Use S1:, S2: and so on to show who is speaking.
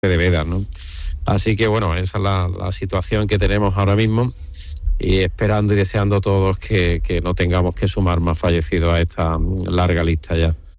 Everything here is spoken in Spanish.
S1: de Veda, ¿no? Así que bueno, esa es la situación que tenemos ahora mismo, y esperando y deseando todos que no tengamos que sumar más fallecidos a esta larga lista ya.